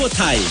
ทั่วไทย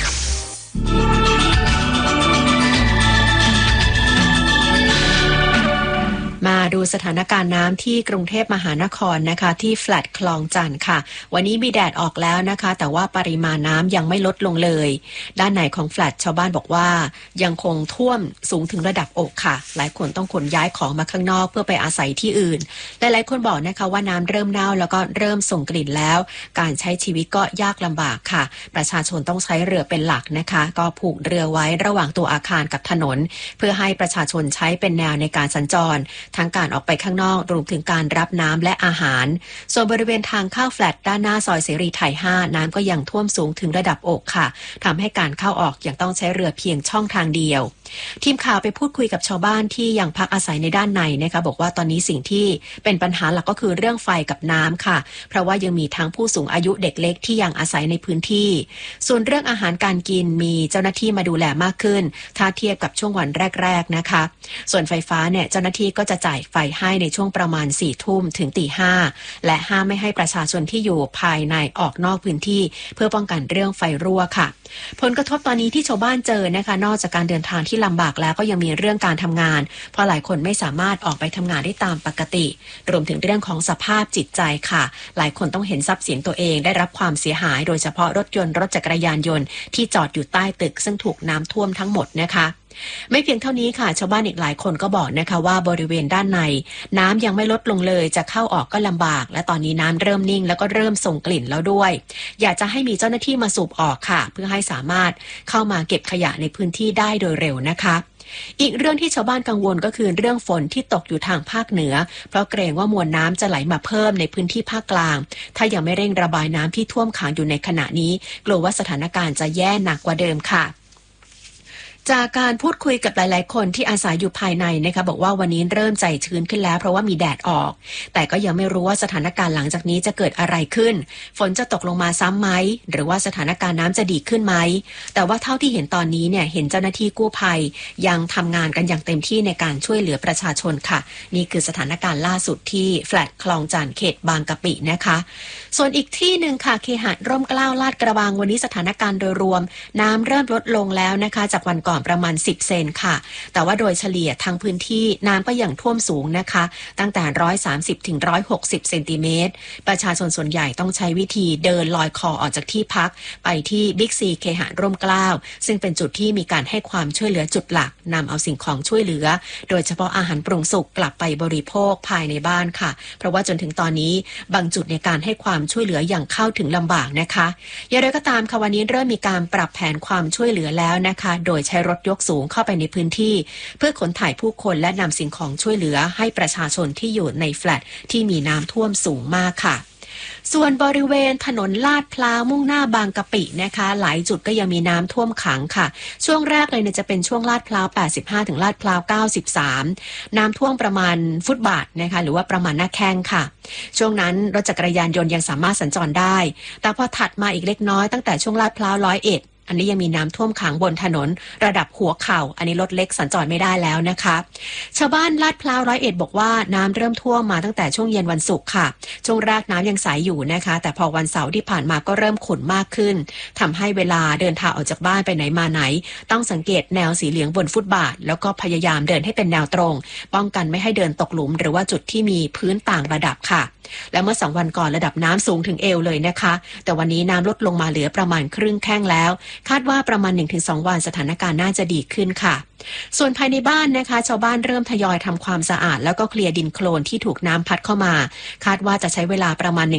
มาดูสถานการณ์น้ำที่กรุงเทพมหานครนะคะที่แฟลตคลองจันทร์ค่ะวันนี้มีแดดออกแล้วนะคะแต่ว่าปริมาณน้ำยังไม่ลดลงเลยด้านในของแฟลตชาวบ้านบอกว่ายังคงท่วมสูงถึงระดับอกค่ะหลายคนต้องขนย้ายของมาข้างนอกเพื่อไปอาศัยที่อื่นหลายคนบอกนะคะว่าน้ำเริ่มเน่าแล้วก็เริ่มส่งกลิ่นแล้วการใช้ชีวิตก็ยากลำบากค่ะประชาชนต้องใช้เรือเป็นหลักนะคะก็ผูกเรือไว้ระหว่างตัวอาคารกับถนนเพื่อให้ประชาชนใช้เป็นแนวในการสัญจรทั้งการออกไปข้างนอกรวมถึงการรับน้ำและอาหารส่วนบริเวณทางเข้าแฟลตด้านหน้าซอยเสรีไทย5น้ำก็ยังท่วมสูงถึงระดับอกค่ะทำให้การเข้าออกยังต้องใช้เรือเพียงช่องทางเดียวทีมข่าวไปพูดคุยกับชาวบ้านที่ยังพักอาศัยในด้านในนะคะบอกว่าตอนนี้สิ่งที่เป็นปัญหาหลักก็คือเรื่องไฟกับน้ำค่ะเพราะว่ายังมีทั้งผู้สูงอายุเด็กเล็กที่ยังอาศัยในพื้นที่ส่วนเรื่องอาหารการกินมีเจ้าหน้าที่มาดูแลมากขึ้นถ้าเทียบกับช่วงวันแรกๆนะคะส่วนไฟฟ้าเนี่ยเจ้าหน้าที่ก็จะจ่ายไฟให้ในช่วงประมาณ 4 ทุ่มถึงตี 5และห้ามไม่ให้ประชาชนที่อยู่ภายในออกนอกพื้นที่เพื่อป้องกันเรื่องไฟรั่วค่ะผลกระทบตอนนี้ที่ชาวบ้านเจอนะคะนอกจากการเดินทางที่ลำบากแล้วก็ยังมีเรื่องการทำงานเพราะหลายคนไม่สามารถออกไปทำงานได้ตามปกติรวมถึงเรื่องของสภาพจิตใจค่ะหลายคนต้องเห็นทรัพย์สินตัวเองได้รับความเสียหายโดยเฉพาะรถยนต์รถจักรยานยนต์ที่จอดอยู่ใต้ตึกซึ่งถูกน้ำท่วมทั้งหมดนะคะไม่เพียงเท่านี้ค่ะชาวบ้านอีกหลายคนก็บอกนะคะว่าบริเวณด้านในน้ำยังไม่ลดลงเลยจะเข้าออกก็ลำบากและตอนนี้น้ำเริ่มนิ่งแล้วก็เริ่มส่งกลิ่นแล้วด้วยอยากจะให้มีเจ้าหน้าที่มาสูบออกค่ะเพื่อให้สามารถเข้ามาเก็บขยะในพื้นที่ได้โดยเร็วนะคะอีกเรื่องที่ชาวบ้านกังวลก็คือเรื่องฝนที่ตกอยู่ทางภาคเหนือเพราะเกรงว่ามวลน้ำจะไหลมาเพิ่มในพื้นที่ภาคกลางถ้ายังไม่เร่งระบายน้ำที่ท่วมขังอยู่ในขณะนี้กลัวว่าสถานการณ์จะแย่หนักกว่าเดิมค่ะจากการพูดคุยกับหลายๆคนที่อาศัยอยู่ภายในนะคะบอกว่าวันนี้เริ่มใจชื้นขึ้นแล้วเพราะว่ามีแดดออกแต่ก็ยังไม่รู้ว่าสถานการณ์หลังจากนี้จะเกิดอะไรขึ้นฝนจะตกลงมาซ้ำไหมหรือว่าสถานการณ์น้ำจะดีขึ้นไหมแต่ว่าเท่าที่เห็นตอนนี้เนี่ยเห็นเจ้าหน้าที่กู้ภัยยังทำงานกันอย่างเต็มที่ในการช่วยเหลือประชาชนค่ะนี่คือสถานการณ์ล่าสุดที่แฟลตคลองจันทร์เขตบางกะปินะคะส่วนอีกที่หนึ่งค่ะเคหะร่มเกล้าลาดกระบังวันนี้สถานการณ์โดยรวมน้ำเริ่มลดลงแล้วนะคะจากวันก่อนประมาณ10 เซนค่ะแต่ว่าโดยเฉลี่ยทางพื้นที่น้ำก็ยังท่วมสูงนะคะตั้งแต่130ถึง160เซนติเมตรประชาชนส่วนใหญ่ต้องใช้วิธีเดินลอยคอออกจากที่พักไปที่บิ๊กซีเคหะร่มเกล้าซึ่งเป็นจุดที่มีการให้ความช่วยเหลือจุดหลักนำเอาสิ่งของช่วยเหลือโดยเฉพาะอาหารปรุงสุกกลับไปบริโภคภายในบ้านค่ะเพราะว่าจนถึงตอนนี้บางจุดในการให้ความช่วยเหลืออย่างเข้าถึงลำบากนะคะอย่างไรก็ตามค่ะวันนี้เริ่มมีการปรับแผนความช่วยเหลือแล้วนะคะโดยใช้รถยกสูงเข้าไปในพื้นที่เพื่อขนถ่ายผู้คนและนำสิ่งของช่วยเหลือให้ประชาชนที่อยู่ในแฟลตที่มีน้ำท่วมสูงมากค่ะส่วนบริเวณถนนลาดพร้าวมุ่งหน้าบางกะปินะคะหลายจุดก็ยังมีน้ำท่วมขังค่ะช่วงแรกเลยเนี่ยจะเป็นช่วงลาดพร้าว85ถึงลาดพร้าว93น้ำท่วมประมาณฟุตบาทนะคะหรือว่าประมาณหน้าแข้งค่ะช่วงนั้นรถจักรยานยนต์ยังสามารถสัญจรได้แต่พอถัดมาอีกเล็กน้อยตั้งแต่ช่วงลาดพร้าว101อันนี้ยังมีน้ำท่วมขังบนถนนระดับหัวเข่าอันนี้รถเล็กสัญจรไม่ได้แล้วนะคะชาวบ้านลาดพร้าว101บอกว่าน้ำเริ่มท่วมมาตั้งแต่ช่วงเย็นวันศุกร์ค่ะช่วงแรกน้ำยังใสอยู่นะคะแต่พอวันเสาร์ที่ผ่านมาก็เริ่มขุ่นมากขึ้นทำให้เวลาเดินทางออกจากบ้านไปไหนมาไหนต้องสังเกตแนวสีเหลืองบนฟุตบาทแล้วก็พยายามเดินให้เป็นแนวตรงป้องกันไม่ให้เดินตกหลุมหรือว่าจุดที่มีพื้นต่างระดับค่ะและเมื่อ2 วันก่อนระดับน้ำสูงถึงเอวเลยนะคะแต่วันนี้น้ำลดลงมาเหลือประมาณครึ่งแข้งแล้วคาดว่าประมาณ 1-2 วันสถานการณ์น่าจะดีขึ้นค่ะส่วนภายในบ้านนะคะชาวบ้านเริ่มทยอยทำความสะอาดแล้วก็เคลียร์ดินโคลนที่ถูกน้ำพัดเข้ามาคาดว่าจะใช้เวลาประมาณ